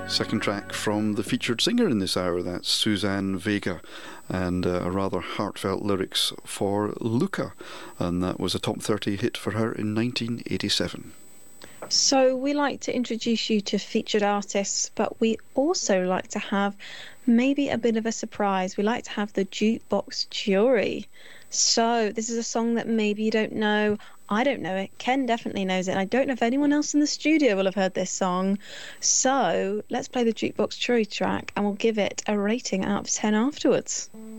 Second track from the featured singer in this hour, that's Suzanne Vega, and a rather heartfelt lyrics for Luca, and that was a top 30 hit for her in 1987. So we like to introduce you to featured artists, but we also like to have maybe a bit of a surprise. We like to have the jukebox jury. So this is a song that maybe you don't know. I don't know it. Ken definitely knows it. I don't know if anyone else in the studio will have heard this song. So let's play the jukebox jury track and we'll give it a rating out of 10 afterwards.